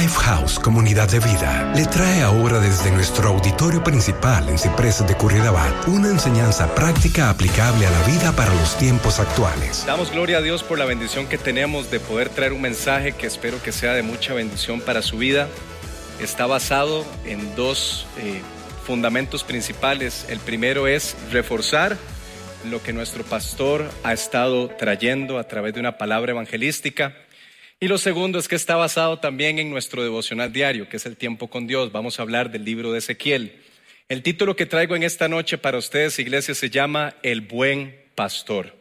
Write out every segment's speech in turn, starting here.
Lifehouse Comunidad de Vida le trae ahora desde nuestro auditorio principal en Ciprés de Curridabat una enseñanza práctica aplicable a la vida para los tiempos actuales. Damos gloria a Dios por la bendición que tenemos de poder traer un mensaje que espero que sea de mucha bendición para su vida. Está basado en dos fundamentos principales. El primero es reforzar lo que nuestro pastor ha estado trayendo a través de una palabra evangelística. Y lo segundo es que está basado también en nuestro devocional diario, que es el tiempo con Dios. Vamos a hablar del libro de Ezequiel. El título que traigo en esta noche para ustedes, iglesia, se llama El Buen Pastor.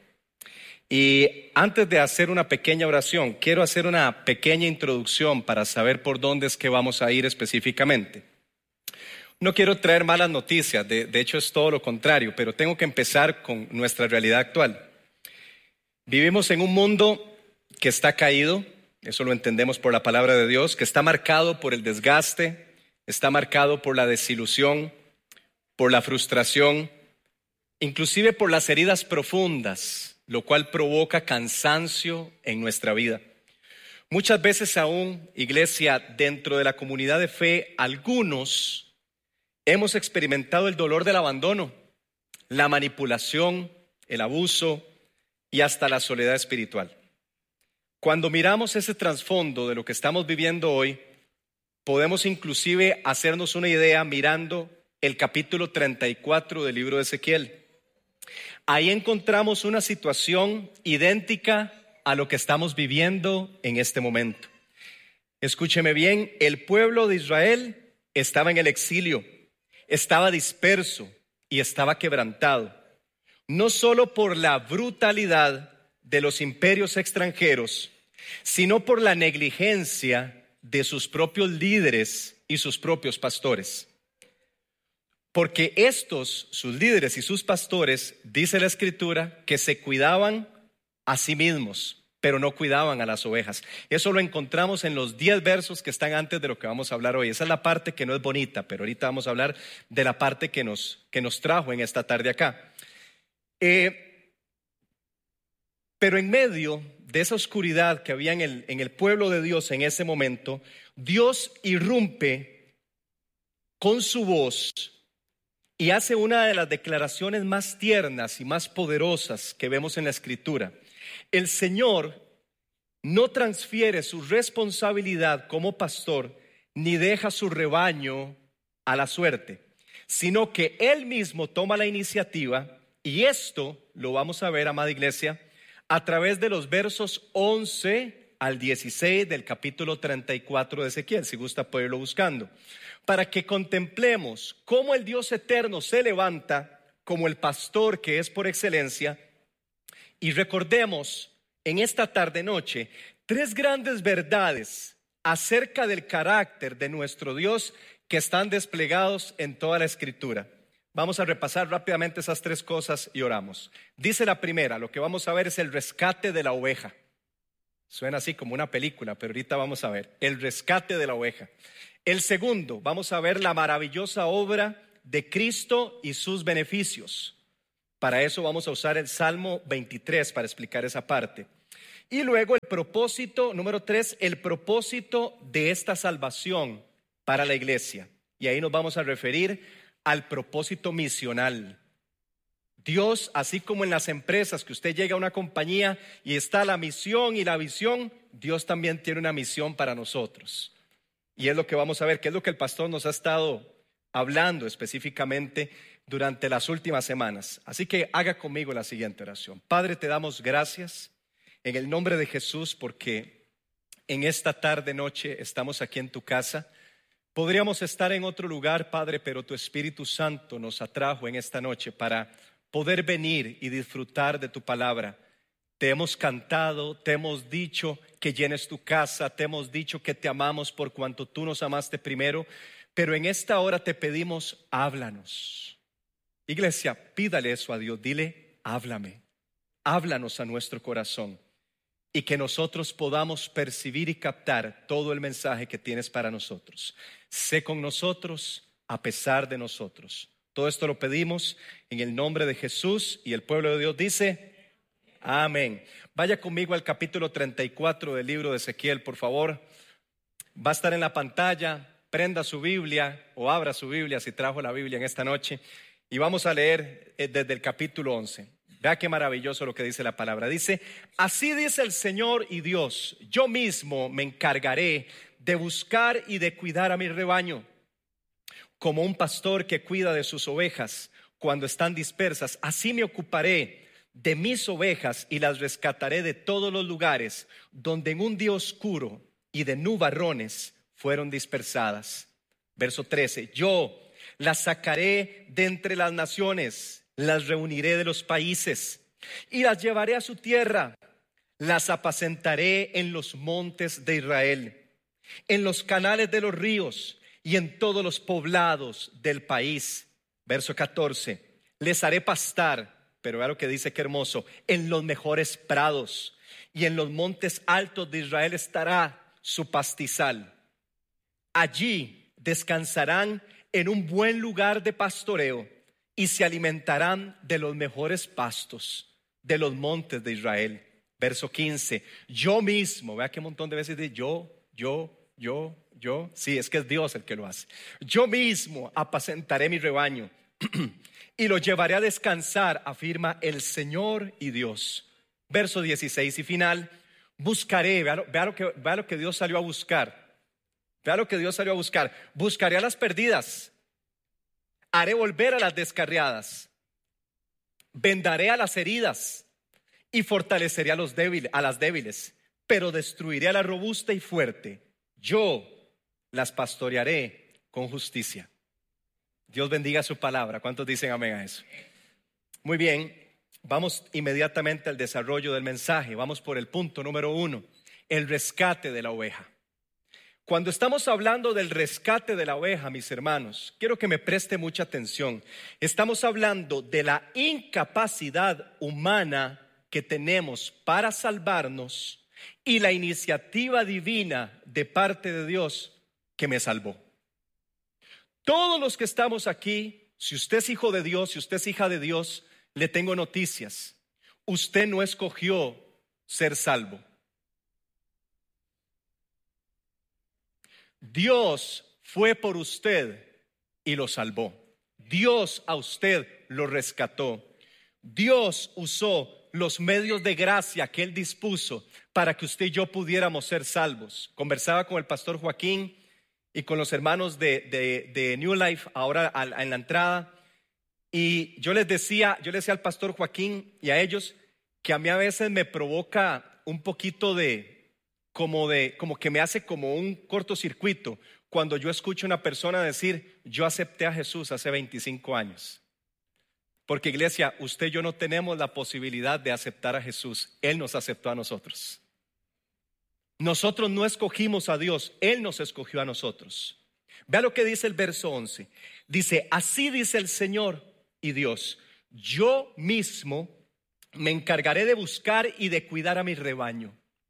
Y antes de hacer una pequeña oración, quiero hacer una pequeña introducción para saber por dónde es que vamos a ir específicamente. No quiero traer malas noticias, de hecho es todo lo contrario, pero tengo que empezar con nuestra realidad actual. Vivimos en un mundo que está caído. Eso lo entendemos por la palabra de Dios, que está marcado por el desgaste, está marcado por la desilusión, por la frustración, inclusive por las heridas profundas, lo cual provoca cansancio en nuestra vida. Muchas veces aún, iglesia, dentro de la comunidad de fe, algunos hemos experimentado el dolor del abandono, la manipulación, el abuso y hasta la soledad espiritual. Cuando miramos ese trasfondo de lo que estamos viviendo hoy, podemos inclusive hacernos una idea mirando el capítulo 34 del libro de Ezequiel. Ahí encontramos una situación idéntica a lo que estamos viviendo en este momento. Escúcheme bien, el pueblo de Israel estaba en el exilio, estaba disperso y estaba quebrantado, no solo por la brutalidad de los imperios extranjeros, sino por la negligencia de sus propios líderes y sus propios pastores. Porque estos, sus líderes y sus pastores, dice la Escritura, que se cuidaban a sí mismos, pero no cuidaban a las ovejas. Eso lo encontramos en los 10 versos que están antes de lo que vamos a hablar hoy. Esa es la parte que no es bonita, pero ahorita vamos a hablar de la parte que nos trajo en esta tarde acá. Pero en medio de esa oscuridad que había en el pueblo de Dios en ese momento, Dios irrumpe con su voz y hace una de las declaraciones más tiernas y más poderosas que vemos en la Escritura. El Señor no transfiere su responsabilidad como pastor ni deja su rebaño a la suerte, sino que Él mismo toma la iniciativa, y esto lo vamos a ver, amada iglesia, a través de los versos 11 al 16 del capítulo 34 de Ezequiel, si gusta poderlo buscando, para que contemplemos cómo el Dios eterno se levanta como el pastor que es por excelencia, y recordemos en esta tarde noche 3 grandes verdades acerca del carácter de nuestro Dios que están desplegados en toda la Escritura. Vamos a repasar rápidamente esas 3 cosas y oramos. Dice la primera, lo que vamos a ver es el rescate de la oveja. Suena así como una película, pero ahorita vamos a ver el rescate de la oveja. El segundo, vamos a ver la maravillosa obra de Cristo y sus beneficios. Para eso vamos a usar el Salmo 23 para explicar esa parte. Y luego el propósito, número 3, el propósito de esta salvación para la iglesia. Y ahí nos vamos a referir al propósito misional. Dios, así como en las empresas, que usted llega a una compañía y está la misión y la visión, Dios también tiene una misión para nosotros. Y es lo que vamos a ver, que es lo que el pastor nos ha estado hablando específicamente durante las últimas semanas. Así que haga conmigo la siguiente oración. Padre, te damos gracias en el nombre de Jesús, porque en esta tarde, noche, estamos aquí en tu casa. Podríamos estar en otro lugar, Padre, pero tu Espíritu Santo nos atrajo en esta noche para poder venir y disfrutar de tu palabra. Te hemos cantado, te hemos dicho que llenes tu casa, te hemos dicho que te amamos por cuanto tú nos amaste primero, pero en esta hora te pedimos, háblanos. Iglesia, pídale eso a Dios, dile, háblame, háblanos a nuestro corazón y que nosotros podamos percibir y captar todo el mensaje que tienes para nosotros. Sé con nosotros a pesar de nosotros. Todo esto lo pedimos en el nombre de Jesús, y el pueblo de Dios dice amén. Vaya conmigo al capítulo 34 del libro de Ezequiel, por favor. Va a estar en la pantalla. Prenda su Biblia o abra su Biblia si trajo la Biblia en esta noche. Y vamos a leer desde el capítulo 11. Vea qué maravilloso lo que dice la palabra. Dice: así dice el Señor y Dios, yo mismo me encargaré de buscar y de cuidar a mi rebaño. Como un pastor que cuida de sus ovejas cuando están dispersas, así me ocuparé de mis ovejas y las rescataré de todos los lugares donde en un día oscuro y de nubarrones fueron dispersadas. Verso 13: yo las sacaré de entre las naciones, las reuniré de los países y las llevaré a su tierra. Las apacentaré en los montes de Israel, en los canales de los ríos y en todos los poblados del país. Verso 14: les haré pastar, pero vea lo que dice, qué hermoso, en los mejores prados, y en los montes altos de Israel estará su pastizal. Allí descansarán en un buen lugar de pastoreo y se alimentarán de los mejores pastos de los montes de Israel. Verso 15: yo mismo, vea qué montón de veces de yo. Sí, es que es Dios el que lo hace. Yo mismo apacentaré mi rebaño y lo llevaré a descansar, afirma el Señor y Dios. Verso 16 y final: buscaré, vea lo que Dios salió a buscar. Vea lo que Dios salió a buscar. Buscaré a las perdidas, haré volver a las descarriadas, vendaré a las heridas y fortaleceré a las débiles, pero destruiré a la robusta y fuerte. Yo las pastorearé con justicia. Dios bendiga su palabra. ¿Cuántos dicen amén a eso? Muy bien, vamos inmediatamente al desarrollo del mensaje. Vamos por el punto número 1, el rescate de la oveja. Cuando estamos hablando del rescate de la oveja, mis hermanos, quiero que me preste mucha atención. Estamos hablando de la incapacidad humana que tenemos para salvarnos y la iniciativa divina de parte de Dios que me salvó. Todos los que estamos aquí, si usted es hijo de Dios, si usted es hija de Dios, le tengo noticias. Usted no escogió ser salvo. Dios fue por usted y lo salvó. Dios a usted lo rescató. Dios usó los medios de gracia que Él dispuso para que usted y yo pudiéramos ser salvos. Conversaba con el pastor Joaquín y con los hermanos de New Life ahora en la entrada, y yo le decía al pastor Joaquín y a ellos que a mí a veces me provoca un poquito como que me hace como un cortocircuito cuando yo escucho a una persona decir: yo acepté a Jesús hace 25 años. Porque, iglesia, usted y yo no tenemos la posibilidad de aceptar a Jesús. Él nos aceptó a nosotros. Nosotros no escogimos a Dios, Él nos escogió a nosotros. Vea lo que dice el verso 11. Dice: así dice el Señor y Dios, yo mismo me encargaré de buscar y de cuidar a mi rebaño.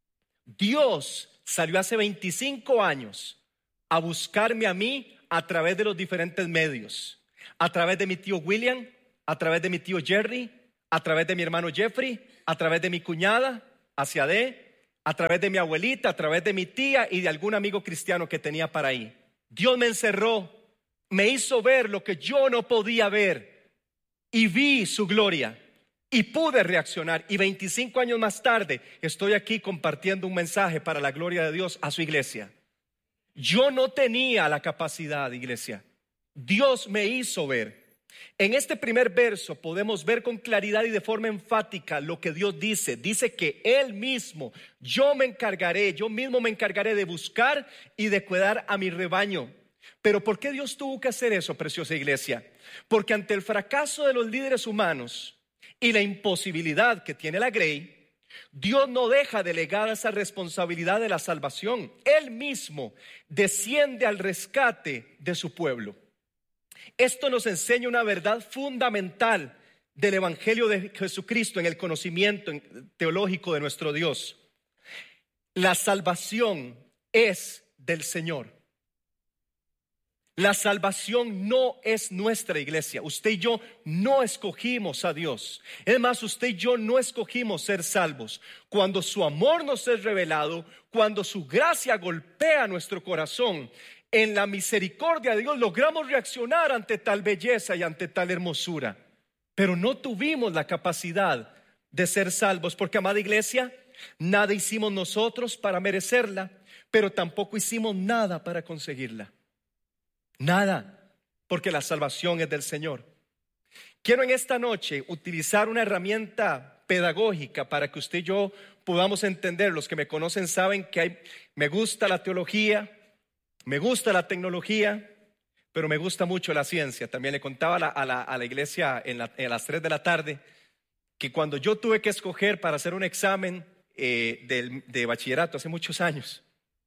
Dios salió hace 25 años a buscarme a mí a través de los diferentes medios. A través de mi tío William, a través de mi tío Jerry, a través de mi hermano Jeffrey, a través de mi cuñada, Asiade, a través de mi abuelita, a través de mi tía y de algún amigo cristiano que tenía para ahí. Dios me encerró, me hizo ver lo que yo no podía ver y vi su gloria y pude reaccionar. Y 25 años más tarde estoy aquí compartiendo un mensaje para la gloria de Dios a su iglesia. Yo no tenía la capacidad, iglesia. Dios me hizo ver. En este primer verso podemos ver con claridad y de forma enfática lo que Dios dice. Dice que Él mismo, yo mismo me encargaré de buscar y de cuidar a mi rebaño. Pero ¿por qué Dios tuvo que hacer eso, preciosa iglesia? Porque ante el fracaso de los líderes humanos y la imposibilidad que tiene la Grey, Dios no deja delegada esa responsabilidad de la salvación. Él mismo desciende al rescate de su pueblo. Esto nos enseña una verdad fundamental del Evangelio de Jesucristo en el conocimiento teológico de nuestro Dios. La salvación es del Señor. La salvación no es nuestra, iglesia. Usted y yo no escogimos a Dios. Es más, usted y yo no escogimos ser salvos. Cuando su amor nos es revelado, cuando su gracia golpea nuestro corazón, en la misericordia de Dios logramos reaccionar ante tal belleza y ante tal hermosura. Pero no tuvimos la capacidad de ser salvos, porque, amada iglesia, nada hicimos nosotros para merecerla, pero tampoco hicimos nada para conseguirla. Nada, porque la salvación es del Señor. Quiero en esta noche utilizar una herramienta pedagógica para que usted y yo podamos entender. Los que me conocen saben que me gusta la teología, me gusta la tecnología, pero me gusta mucho la ciencia. También le contaba a la iglesia en las 3 de la tarde que cuando yo tuve que escoger para hacer un examen de bachillerato hace muchos años,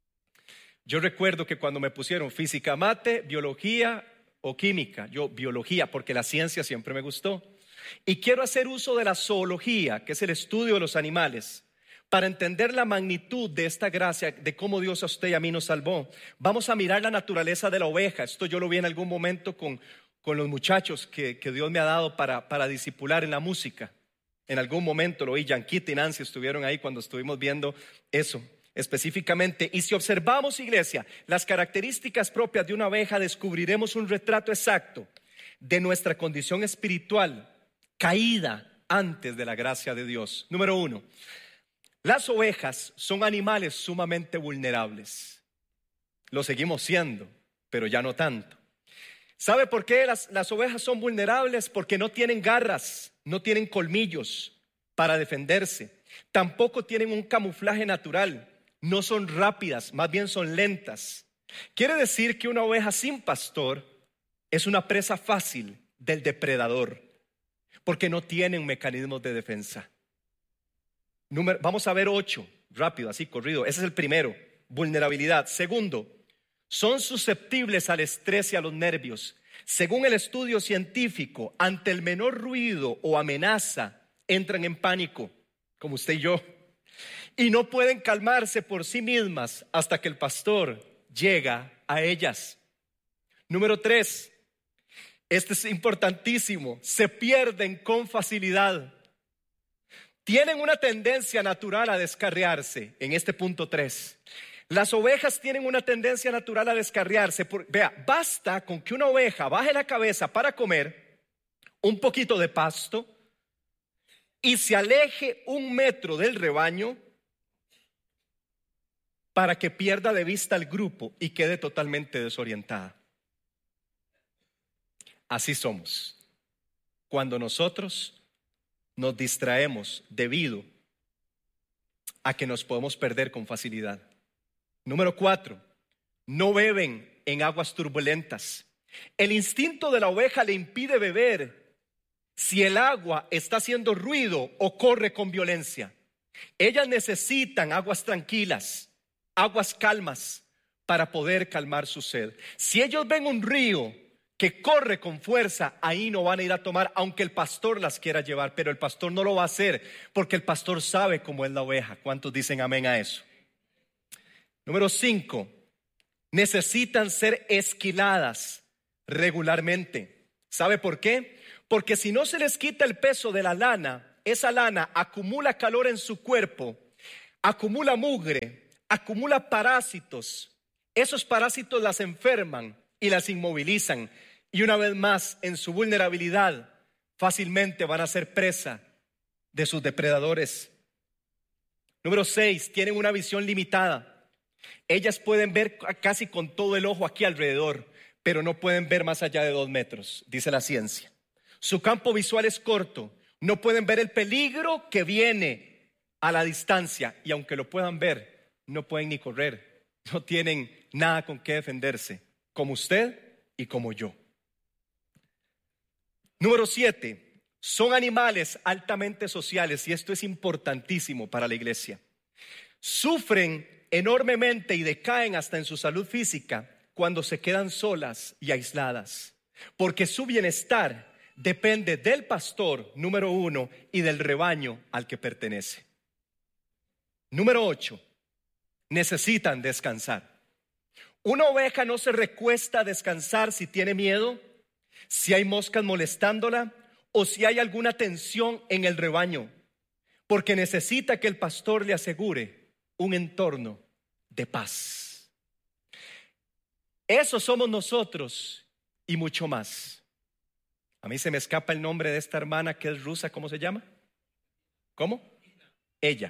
yo recuerdo que cuando me pusieron física, mate, biología o química, yo biología, porque la ciencia siempre me gustó. Y quiero hacer uso de la zoología, que es el estudio de los animales, para entender la magnitud de esta gracia, de cómo Dios a usted y a mí nos salvó. Vamos a mirar la naturaleza de la oveja. Esto yo lo vi en algún momento con los muchachos que Dios me ha dado para discipular en la música. En algún momento lo vi, Yanquita y Nancy estuvieron ahí cuando estuvimos viendo eso específicamente. Y si observamos, iglesia, las características propias de una oveja, descubriremos un retrato exacto de nuestra condición espiritual caída antes de la gracia de Dios. Número 1, las ovejas son animales sumamente vulnerables. Lo seguimos siendo, pero ya no tanto. ¿Sabe por qué las ovejas son vulnerables? Porque no tienen garras, no tienen colmillos para defenderse. Tampoco tienen un camuflaje natural. No son rápidas, más bien son lentas. Quiere decir que una oveja sin pastor es una presa fácil del depredador, porque no tienen mecanismos de defensa. Vamos a ver 8, rápido, así corrido. Ese es el primero, vulnerabilidad. Segundo, son susceptibles al estrés y a los nervios. Según el estudio científico, ante el menor ruido o amenaza, entran en pánico, como usted y yo, y no pueden calmarse por sí mismas hasta que el pastor llega a ellas. Número 3, este es importantísimo, se pierden con facilidad. Tienen una tendencia natural a descarriarse. En este punto 3, las ovejas tienen una tendencia natural a descarriarse. Vea, basta con que una oveja baje la cabeza para comer un poquito de pasto y se aleje 1 metro del rebaño para que pierda de vista al grupo y quede totalmente desorientada. Así somos cuando nosotros nos distraemos debido a que nos podemos perder con facilidad. Número 4, no beben en aguas turbulentas. El instinto de la oveja le impide beber si el agua está haciendo ruido o corre con violencia. Ellas necesitan aguas tranquilas, aguas calmas para poder calmar su sed. Si ellos ven un río que corre con fuerza, ahí no van a ir a tomar, aunque el pastor las quiera llevar, pero el pastor no lo va a hacer, porque el pastor sabe cómo es la oveja. ¿Cuántos dicen amén a eso? Número 5, necesitan ser esquiladas regularmente. ¿Sabe por qué? Porque si no se les quita el peso de la lana, esa lana acumula calor en su cuerpo, acumula mugre, acumula parásitos. Esos parásitos las enferman y las inmovilizan. Y una vez más, en su vulnerabilidad, fácilmente van a ser presa de sus depredadores. Número 6, tienen una visión limitada. Ellas pueden ver casi con todo el ojo aquí alrededor, pero no pueden ver más allá de 2 metros, dice la ciencia. Su campo visual es corto, no pueden ver el peligro que viene a la distancia, y aunque lo puedan ver, no pueden ni correr, no tienen nada con qué defenderse, como usted y como yo. Número 7, son animales altamente sociales, y esto es importantísimo para la iglesia. Sufren enormemente y decaen hasta en su salud física cuando se quedan solas y aisladas, porque su bienestar depende del pastor, número 1, y del rebaño al que pertenece. Número 8, necesitan descansar. Una oveja no se recuesta a descansar si tiene miedo, si hay moscas molestándola o si hay alguna tensión en el rebaño, porque necesita que el pastor le asegure un entorno de paz. Eso somos nosotros y mucho más. A mí se me escapa el nombre de esta hermana que es rusa. ¿Cómo se llama? ¿Cómo? Ella.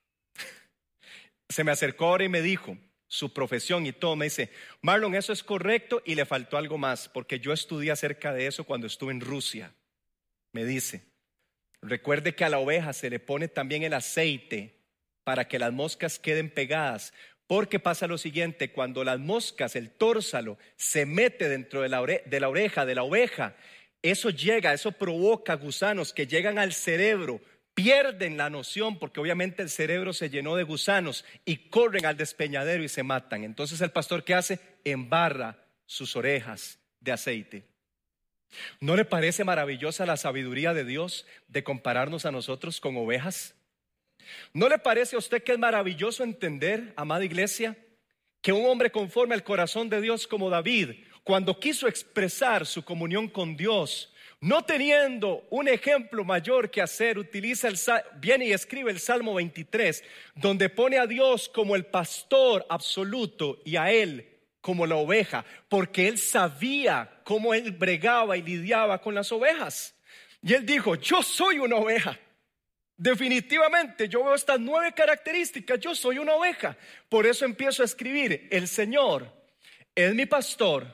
Se me acercó ahora y me dijo su profesión y todo. Me dice: Marlon, eso es correcto y le faltó algo más, porque yo estudié acerca de eso cuando estuve en Rusia. Me dice: recuerde que a la oveja se le pone también el aceite para que las moscas queden pegadas, porque pasa lo siguiente: cuando las moscas, el tórsalo, se mete dentro de la oreja de la oveja, eso provoca gusanos que llegan al cerebro, pierden la noción porque obviamente el cerebro se llenó de gusanos y corren al despeñadero y se matan. Entonces el pastor, ¿qué hace? Embarra sus orejas de aceite. ¿No le parece maravillosa la sabiduría de Dios de compararnos a nosotros con ovejas? ¿No le parece a usted que es maravilloso entender, amada iglesia, que un hombre conforme al corazón de Dios como David, cuando quiso expresar su comunión con Dios, no teniendo un ejemplo mayor que hacer, viene y escribe el Salmo 23, donde pone a Dios como el pastor absoluto y a él como la oveja, porque él sabía cómo él bregaba y lidiaba con las ovejas. Y él dijo: yo soy una oveja. Definitivamente yo veo estas 9 características. Yo soy una oveja. Por eso empiezo a escribir: el Señor es mi pastor,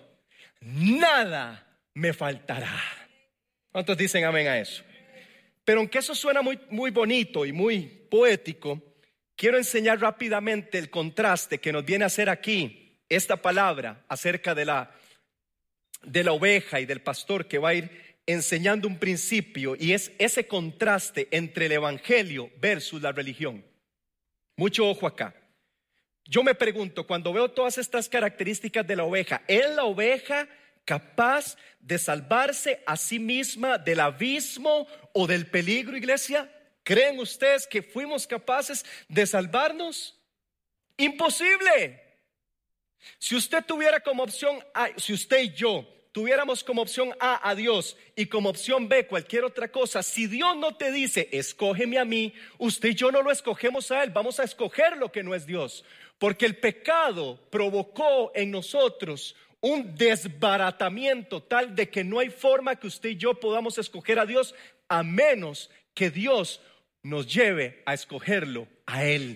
nada me faltará. ¿Cuántos dicen amén a eso? Pero aunque eso suena muy bonito y muy poético, quiero enseñar rápidamente el contraste que nos viene a hacer aquí esta palabra acerca de la oveja y del pastor, que va a ir enseñando un principio, y es ese contraste entre el evangelio versus la religión. Mucho ojo acá. Yo me pregunto, cuando veo todas estas características de la oveja, ¿es la oveja capaz de salvarse a sí misma del abismo o del peligro, iglesia? ¿Creen ustedes que fuimos capaces de salvarnos? Imposible. Si usted tuviera como opción A, si usted y yo tuviéramos como opción A Dios y como opción B cualquier otra cosa, si Dios no te dice escógeme a mí, usted y yo no lo escogemos a él, vamos a escoger lo que no es Dios, porque el pecado provocó en nosotros un desbaratamiento tal de que no hay forma que usted y yo podamos escoger a Dios, a menos que Dios nos lleve a escogerlo a él.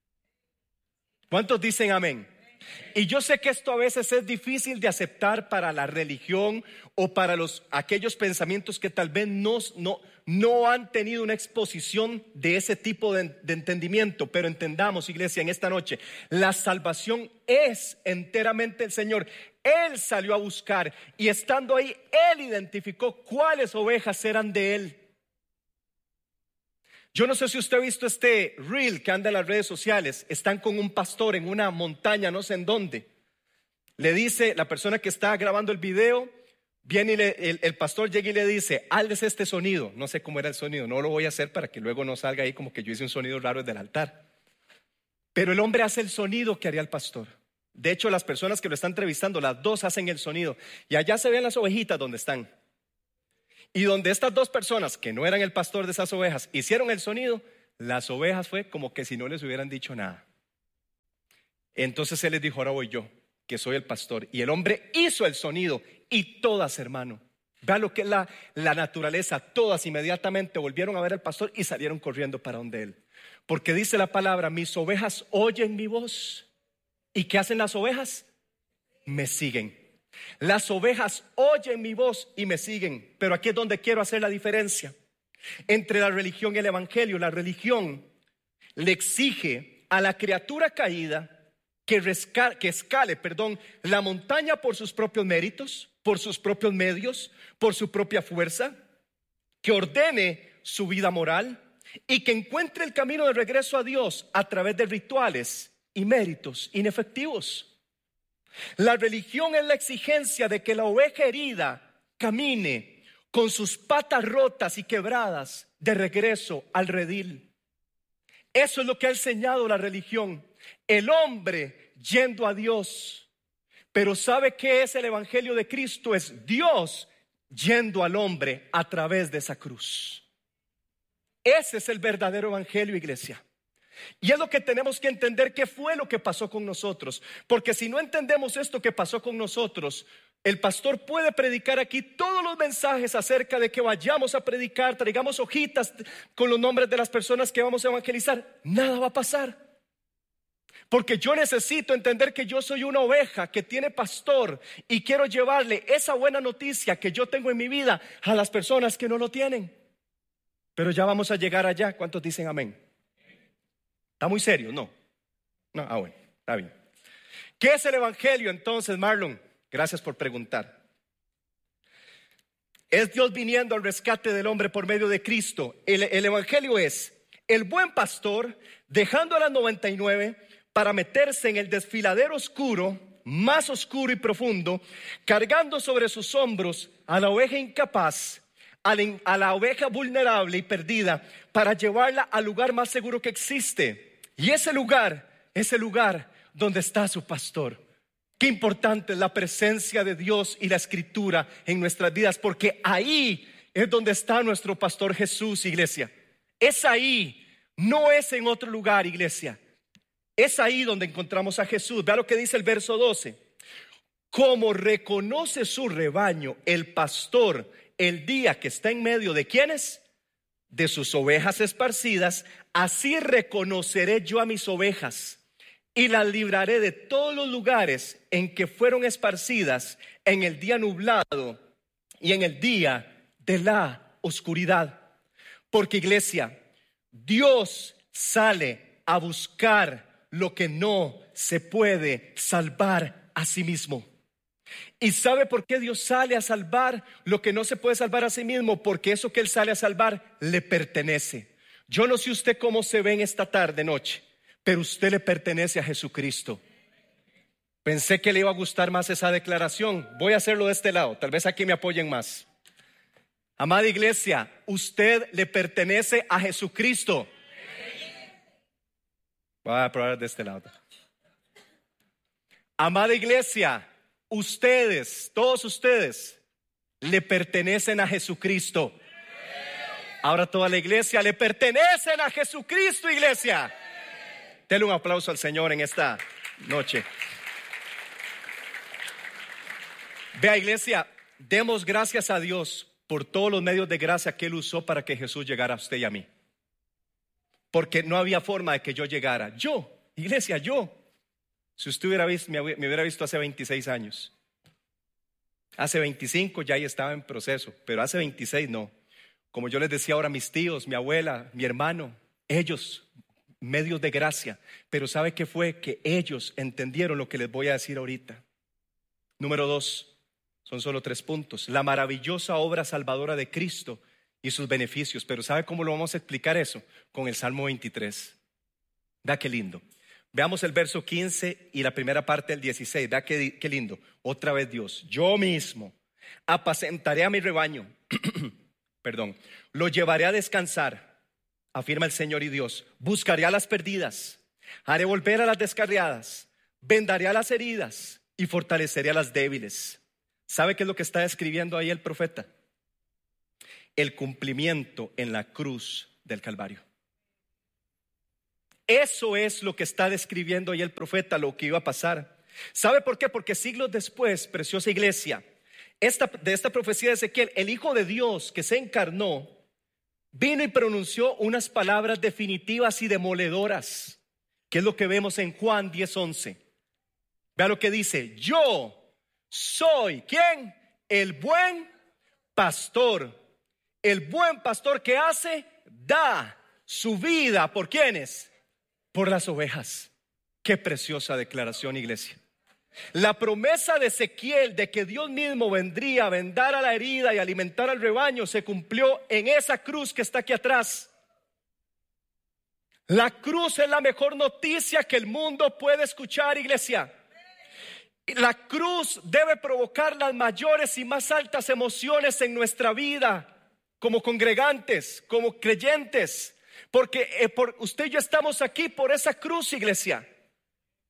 ¿Cuántos dicen amén? Y yo sé que esto a veces es difícil de aceptar para la religión o para aquellos pensamientos que tal vez no han tenido una exposición de ese tipo de entendimiento. Pero entendamos, iglesia, en esta noche, la salvación es enteramente el Señor. Él salió a buscar y estando ahí, Él identificó cuáles ovejas eran de Él. Yo no sé si usted ha visto este reel que anda en las redes sociales. Están con un pastor en una montaña, no sé en dónde. Le dice la persona que está grabando el video, viene y el pastor llega y le dice: hazles este sonido. No sé cómo era el sonido, no lo voy a hacer para que luego no salga ahí como que yo hice un sonido raro desde el altar. Pero el hombre hace el sonido que haría el pastor. De hecho, las personas que lo están entrevistando, las dos hacen el sonido. Y allá se ven las ovejitas donde están. Y donde estas dos personas, que no eran el pastor de esas ovejas, hicieron el sonido, las ovejas fue como que si no les hubieran dicho nada. Entonces él les dijo: ahora voy yo, que soy el pastor. Y el hombre hizo el sonido y todas, hermano, vea lo que es la naturaleza, todas inmediatamente volvieron a ver al pastor y salieron corriendo para donde él. Porque dice la palabra: mis ovejas oyen mi voz. ¿Y qué hacen las ovejas? Me siguen. Las ovejas oyen mi voz y me siguen. Pero aquí es donde quiero hacer la diferencia entre la religión y el evangelio. La religión le exige a la criatura caída que escale la montaña por sus propios méritos, por sus propios medios, por su propia fuerza, que ordene su vida moral y que encuentre el camino de regreso a Dios a través de rituales y méritos inefectivos. La religión es la exigencia de que la oveja herida camine con sus patas rotas y quebradas de regreso al redil. Eso es lo que ha enseñado la religión. El hombre yendo a Dios, Pero ¿sabe qué es el evangelio de Cristo? Es Dios yendo al hombre a través de esa cruz. Ese es el verdadero evangelio, iglesia. Y es lo que tenemos que entender, qué fue lo que pasó con nosotros. Porque si no entendemos esto que pasó con nosotros, el pastor puede predicar aquí todos los mensajes acerca de que vayamos a predicar, traigamos hojitas con los nombres de las personas que vamos a evangelizar. Nada va a pasar. Porque yo necesito entender que yo soy una oveja que tiene pastor y quiero llevarle esa buena noticia que yo tengo en mi vida a las personas que no lo tienen. Pero ya vamos a llegar allá. ¿Cuántos dicen amén? ¿Está muy serio? No. Bueno, está bien. ¿Qué es el evangelio entonces, Marlon? Gracias por preguntar. Es Dios viniendo al rescate del hombre por medio de Cristo. El evangelio es el buen pastor dejando a las 99 para meterse en el desfiladero oscuro, más oscuro y profundo, cargando sobre sus hombros a la oveja incapaz, a la oveja vulnerable y perdida, para llevarla al lugar más seguro que existe. Y ese lugar es el lugar donde está su pastor. Qué importante es la presencia de Dios y la escritura en nuestras vidas, porque ahí es donde está nuestro pastor Jesús, iglesia. Es ahí, no es en otro lugar, iglesia. Es ahí donde encontramos a Jesús. Vea lo que dice el verso 12. Como reconoce su rebaño el pastor el día que está en medio de ¿quiénes? De sus ovejas esparcidas, así reconoceré yo a mis ovejas y las libraré de todos los lugares en que fueron esparcidas en el día nublado y en el día de la oscuridad. Porque, iglesia, Dios sale a buscar lo que no se puede salvar a sí mismo. ¿Y sabe por qué Dios sale a salvar lo que no se puede salvar a sí mismo? Porque eso que Él sale a salvar le pertenece. Yo no sé usted cómo se ve en esta tarde, noche, pero usted le pertenece a Jesucristo. Pensé que le iba a gustar más esa declaración. Voy a hacerlo de este lado, tal vez aquí me apoyen más. Amada iglesia, usted le pertenece a Jesucristo. Voy a probar de este lado. Amada iglesia, ustedes, todos ustedes, le pertenecen a Jesucristo. Ahora toda la iglesia le pertenecen a Jesucristo, iglesia. Denle un aplauso al Señor en esta noche. Vea, iglesia, demos gracias a Dios por todos los medios de gracia que Él usó para que Jesús llegara a usted y a mí. Porque no había forma de que yo llegara. Yo, iglesia, yo. Si usted hubiera visto, me hubiera visto hace 26 años. Hace 25 ya estaba en proceso, pero hace 26 no. Como yo les decía ahora, mis tíos, mi abuela, mi hermano, ellos, medios de gracia. Pero ¿sabe qué fue? Que ellos entendieron lo que les voy a decir ahorita. Número 2, son solo 3 puntos. La maravillosa obra salvadora de Cristo y sus beneficios. Pero ¿sabe cómo lo vamos a explicar eso? Con el Salmo 23. Vea qué lindo. Veamos el verso 15 y la primera parte del 16. Vea qué lindo. Otra vez Dios. Yo mismo apacentaré a mi rebaño. Perdón. Lo llevaré a descansar, afirma el Señor y Dios. Buscaré a las perdidas. Haré volver a las descarriadas. Vendaré a las heridas y fortaleceré a las débiles. ¿Sabe qué es lo que está escribiendo ahí el profeta? El cumplimiento en la cruz del Calvario. Eso es lo que está describiendo ahí el profeta, lo que iba a pasar. ¿Sabe por qué? Porque siglos después, preciosa iglesia, de esta profecía de Ezequiel, el Hijo de Dios que se encarnó, vino y pronunció unas palabras definitivas y demoledoras, que es lo que vemos en Juan 10:11. Vea lo que dice: yo soy, ¿quién? El buen pastor. El buen pastor que hace, da su vida, ¿por quiénes? Por las ovejas. Qué preciosa declaración, iglesia. La promesa de Ezequiel de que Dios mismo vendría a vendar a la herida y alimentar al rebaño se cumplió en esa cruz que está aquí atrás. La cruz es la mejor noticia que el mundo puede escuchar, iglesia. La cruz debe provocar las mayores y más altas emociones en nuestra vida como congregantes, como creyentes, porque usted y yo estamos aquí por esa cruz, iglesia.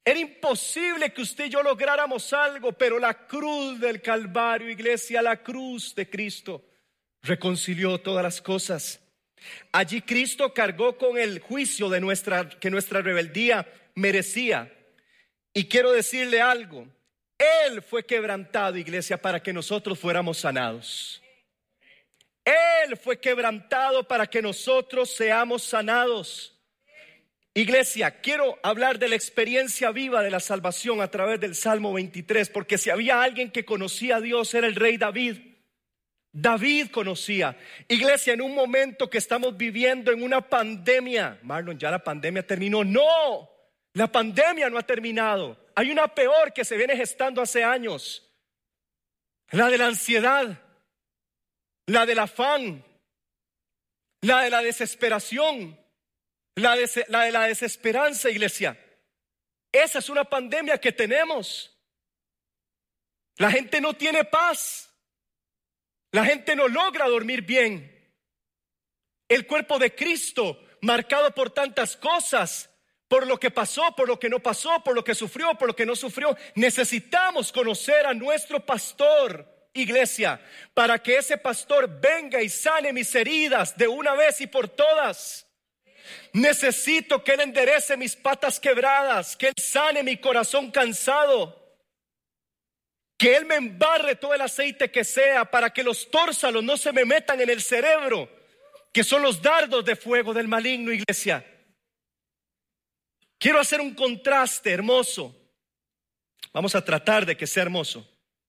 Era imposible que usted y yo lográramos algo, pero la cruz del Calvario, iglesia, la cruz de Cristo reconcilió todas las cosas. Allí Cristo cargó con el juicio de que nuestra rebeldía merecía. Y quiero decirle algo, Él fue quebrantado, iglesia, para que nosotros fuéramos sanados. Él fue quebrantado para que nosotros seamos sanados. Iglesia, quiero hablar de la experiencia viva de la salvación a través del Salmo 23, porque si había alguien que conocía a Dios era el rey David. David conocía. Iglesia, en un momento que estamos viviendo en una pandemia, Marlon, ¿ya la pandemia terminó? No, la pandemia no ha terminado. Hay una peor que se viene gestando hace años, la de la ansiedad, la del afán, la de la desesperación, la de la desesperanza, iglesia. Esa es una pandemia que tenemos. La gente no tiene paz. La gente no logra dormir bien. El cuerpo de Cristo, marcado por tantas cosas, por lo que pasó, por lo que no pasó, por lo que sufrió, por lo que no sufrió. Necesitamos conocer a nuestro pastor, iglesia, para que ese pastor venga y sane mis heridas de una vez y por todas. Necesito que Él enderece mis patas quebradas, que Él sane mi corazón cansado, que Él me embarre todo el aceite que sea, para que los tórsalos no se me metan en el cerebro, que son los dardos de fuego del maligno, iglesia. Quiero hacer un contraste hermoso. Vamos a tratar de que sea hermoso.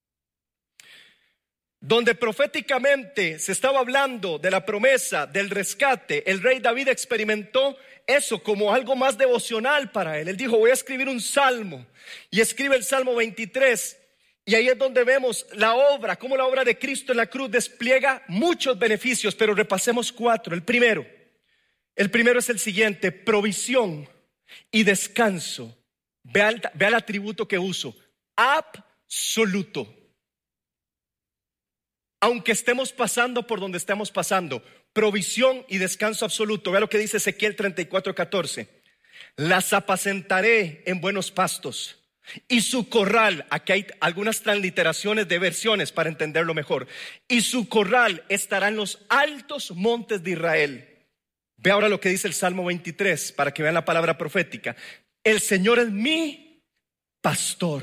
Donde proféticamente se estaba hablando de la promesa del rescate, el rey David experimentó eso como algo más devocional para él. Él dijo: voy a escribir un salmo, y escribe el Salmo 23. Y ahí es donde vemos la obra, cómo la obra de Cristo en la cruz despliega muchos beneficios, pero repasemos 4. El primero es el siguiente: provisión y descanso. Vea el atributo que uso: absoluto. Aunque estemos pasando por donde estemos pasando, provisión y descanso absoluto. Vea lo que dice Ezequiel 34:14. Las apacentaré en buenos pastos, y su corral, aquí hay algunas transliteraciones de versiones para entenderlo mejor, y su corral estará en los altos montes de Israel. Ve ahora lo que dice el Salmo 23 para que vean la palabra profética. El Señor es mi pastor,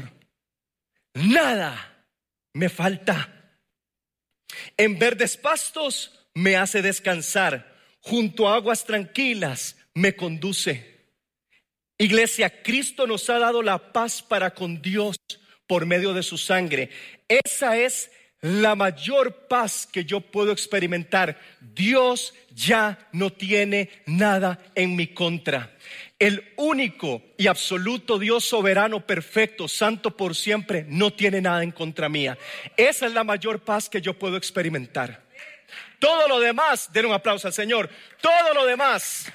nada me falta. En verdes pastos me hace descansar, junto a aguas tranquilas me conduce. Iglesia, Cristo nos ha dado la paz para con Dios por medio de su sangre. Esa es la mayor paz que yo puedo experimentar. Dios ya no tiene nada en mi contra. El único y absoluto Dios soberano, perfecto, santo por siempre, no tiene nada en contra mía. Esa es la mayor paz que yo puedo experimentar. Todo lo demás, den un aplauso al Señor. Todo lo demás,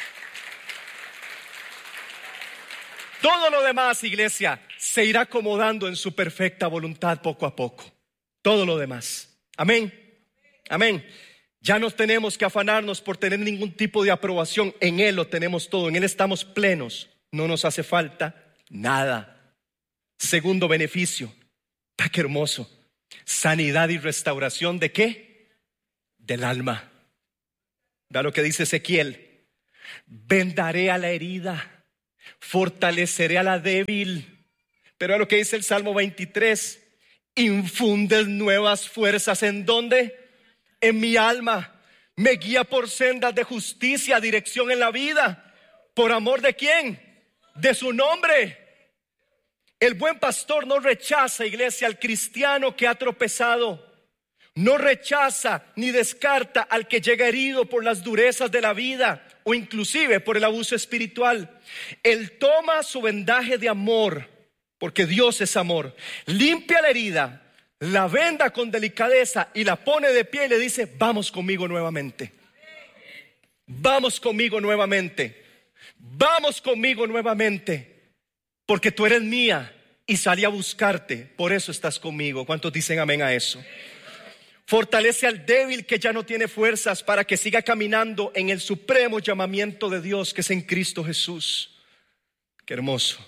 iglesia, se irá acomodando en su perfecta voluntad poco a poco. Todo lo demás. Amén. Amén. Ya no tenemos que afanarnos por tener ningún tipo de aprobación. En Él lo tenemos todo. En Él estamos plenos. No nos hace falta nada. Segundo beneficio. ¡Ah, qué hermoso! Sanidad y restauración ¿de qué? Del alma. Vea lo que dice Ezequiel. Vendaré a la herida, fortaleceré a la débil. Pero a lo que dice el Salmo 23. Infundes nuevas fuerzas. ¿En dónde? En mi alma. Me guía por sendas de justicia, dirección en la vida. ¿Por amor de quién? De su nombre. El buen pastor no rechaza, iglesia, al cristiano que ha tropezado. No rechaza ni descarta al que llega herido por las durezas de la vida o inclusive por el abuso espiritual. Él toma su vendaje de amor, porque Dios es amor. Limpia la herida, la venda con delicadeza y la pone de pie y le dice: vamos conmigo nuevamente. Vamos conmigo nuevamente. Vamos conmigo nuevamente. Porque tú eres mía y salí a buscarte. Por eso estás conmigo. ¿Cuántos dicen amén a eso? Fortalece al débil que ya no tiene fuerzas para que siga caminando en el supremo llamamiento de Dios que es en Cristo Jesús. Qué hermoso.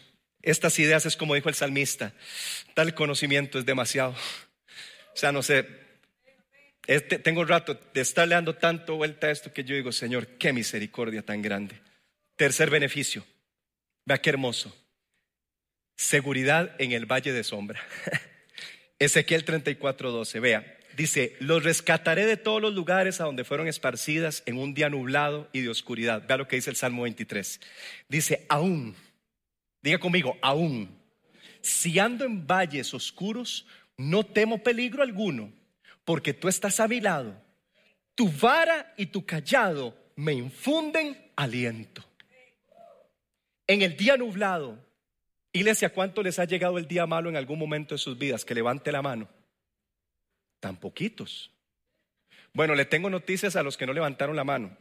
Estas ideas es como dijo el salmista, tal conocimiento es demasiado. O sea, no sé, tengo rato de estar dando tanto vuelta a esto que yo digo, Señor, qué misericordia tan grande. Tercer beneficio, vea qué hermoso, seguridad en el valle de sombra. Ezequiel 34:12, vea, dice, los rescataré de todos los lugares a donde fueron esparcidas en un día nublado y de oscuridad. Vea lo que dice el Salmo 23, dice, aún, diga conmigo, aún, si ando en valles oscuros, no temo peligro alguno, porque tú estás a mi lado. Tu vara y tu cayado me infunden aliento. En el día nublado, iglesia, ¿cuánto les ha llegado el día malo en algún momento de sus vidas? Que levante la mano. Tan poquitos. Bueno, le tengo noticias a los que no levantaron la mano.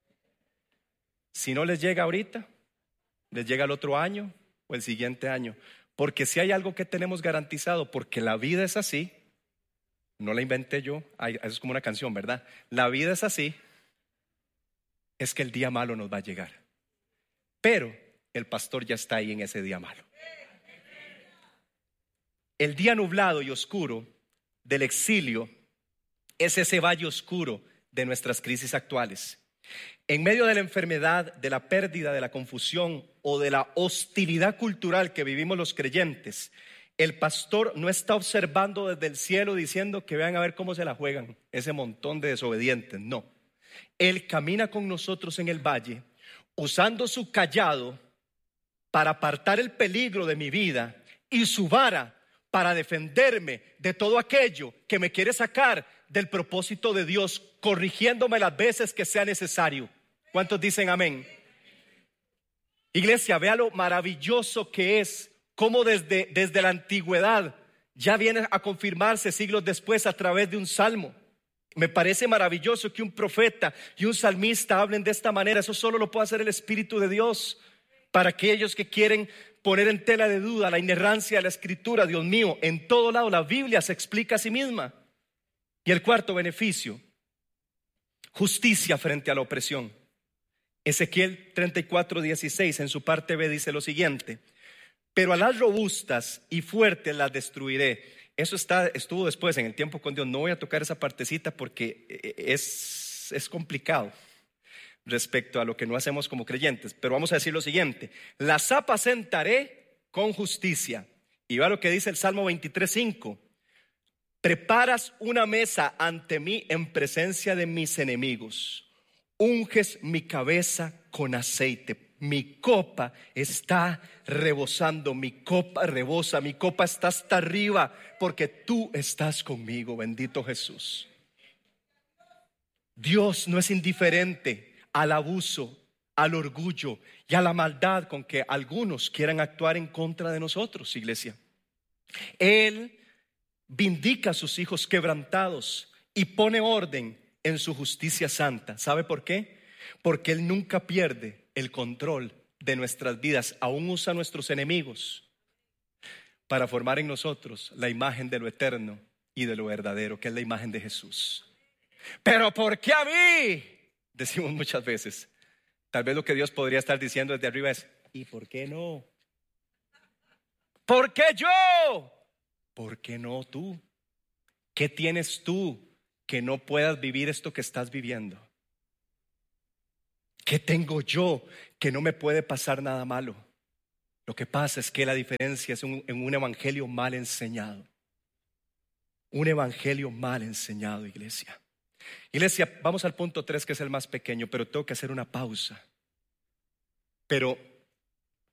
Si no les llega ahorita, les llega el otro año o el siguiente año. Porque si hay algo que tenemos garantizado, porque la vida es así, no la inventé yo, eso es como una canción, ¿verdad? La vida es así, es que el día malo nos va a llegar. Pero el pastor ya está ahí en ese día malo. El día nublado y oscuro del exilio es ese valle oscuro de nuestras crisis actuales. En medio de la enfermedad, de la pérdida, de la confusión o de la hostilidad cultural que vivimos los creyentes, el pastor no está observando desde el cielo diciendo que vean a ver cómo se la juegan ese montón de desobedientes. No, él camina con nosotros en el valle usando su cayado para apartar el peligro de mi vida y su vara para defenderme de todo aquello que me quiere sacar del propósito de Dios, corrigiéndome las veces que sea necesario. ¿Cuántos dicen amén? Iglesia, vea lo maravilloso que es, cómo desde la antigüedad ya viene a confirmarse siglos después a través de un salmo. Me parece maravilloso que un profeta y un salmista hablen de esta manera. Eso solo lo puede hacer el Espíritu de Dios. Para aquellos que quieren poner en tela de duda la inerrancia de la Escritura, Dios mío, en todo lado la Biblia se explica a sí misma. Y el cuarto beneficio, justicia frente a la opresión. Ezequiel 34:16 en su parte B dice lo siguiente: pero a las robustas y fuertes las destruiré. Eso estuvo después en el tiempo con Dios. No voy a tocar esa partecita porque es complicado respecto a lo que no hacemos como creyentes, pero vamos a decir lo siguiente: las apacentaré con justicia. Y va lo que dice el Salmo 23:5: preparas una mesa ante mí en presencia de mis enemigos, unges mi cabeza con aceite, mi copa está rebosando, mi copa rebosa, mi copa está hasta arriba, porque tú estás conmigo, bendito Jesús. Dios no es indiferente al abuso, al orgullo y a la maldad con que algunos quieran actuar en contra de nosotros, iglesia. Él vindica a sus hijos quebrantados y pone orden en su justicia santa. ¿Sabe por qué? Porque Él nunca pierde el control de nuestras vidas. Aún usa a nuestros enemigos para formar en nosotros la imagen de lo eterno y de lo verdadero, que es la imagen de Jesús. ¿Pero por qué a mí?, decimos muchas veces. Tal vez lo que Dios podría estar diciendo desde arriba es: ¿y por qué no? ¿Por qué yo? ¿Por qué no tú? ¿Qué tienes tú que no puedas vivir esto que estás viviendo? ¿Qué tengo yo que no me puede pasar nada malo? Lo que pasa es que la diferencia es en un evangelio mal enseñado. Un evangelio mal enseñado, iglesia. Iglesia, vamos al punto 3, que es el más pequeño, pero tengo que hacer una pausa. Pero